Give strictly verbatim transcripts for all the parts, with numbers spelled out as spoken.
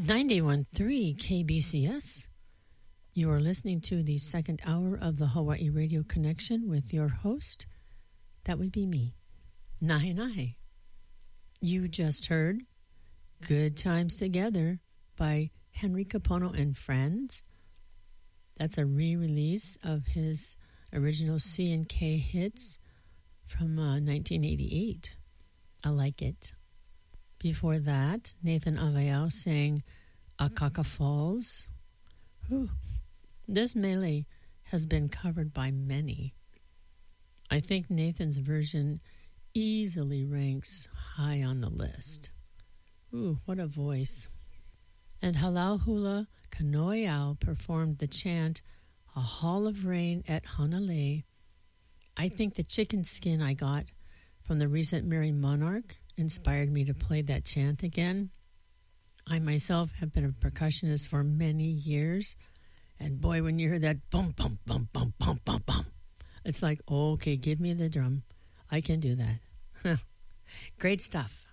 ninety-one point three K B C S. You are listening to the second hour of the Hawaii Radio Connection with your host. That would be me, Nahe Nahe. You just heard Good Times Together by Henry Kapono and Friends. That's a re-release of his original C and K hits from uh, nineteen eighty-eight. I like it. Before that, Nathan Avayao sang Akaka Falls. Whew. This mele has been covered by many. I think Nathan's version easily ranks high on the list. Ooh, what a voice. And Halau Hula Kanoeau performed the chant, A Hall of Rain at Hanalei. I think the chicken skin I got from the recent Merry Monarch inspired me to play that chant again. I myself have been a percussionist for many years, and boy, when you hear that bum, bum, bum, bum, bum, bum, bum, it's like, oh, okay, give me the drum. I can do that. Great stuff.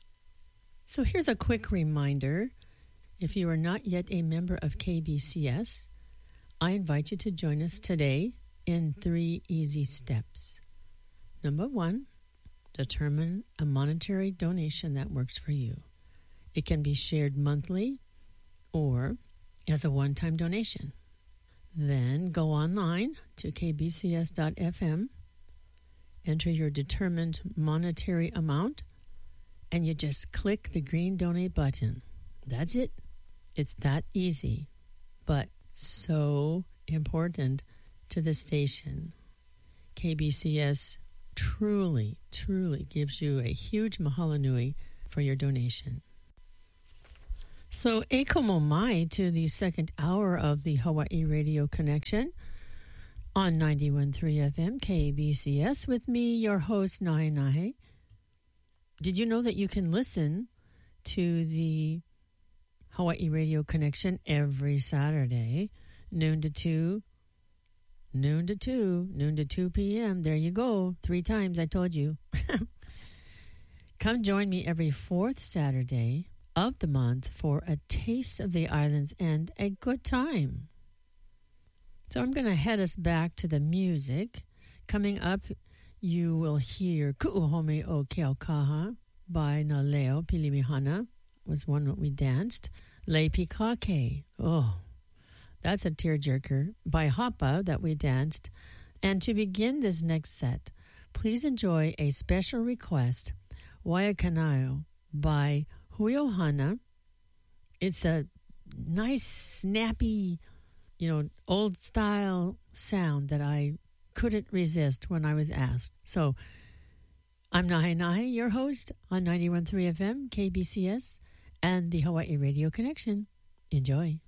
So here's a quick reminder. If you are not yet a member of K B C S, I invite you to join us today in three easy steps. Number one, determine a monetary donation that works for you. It can be shared monthly or as a one-time donation. Then go online to k b c s dot f m, enter your determined monetary amount, and you just click the green donate button. That's it. It's that easy, but so important to the station. K B C S truly, truly gives you a huge mahalo nui for your donation. So, e komo mai to the second hour of the Hawaii Radio Connection on ninety-one point three F M K B C S with me, your host, Nahe Nahe. Did you know that you can listen to the Hawaii Radio Connection every Saturday, noon to two, noon to two, noon to two p.m. There you go. Three times I told you. Come join me every fourth Saturday of the month for a taste of the islands and a good time. So I'm going to head us back to the music. Coming up, you will hear Ku'uhome o Keaukaha by Naleo Pilimihana. Was one that we danced. Le Pikake. Oh, that's a tearjerker by Hapa that we danced. And to begin this next set, please enjoy a special request, Waiakanaio by Huiohana. It's a nice, snappy, you know, old-style sound that I couldn't resist when I was asked. So, I'm Nahe Nahe, your host on ninety-one point three F M, K B C S, and the Hawaii Radio Connection. Enjoy.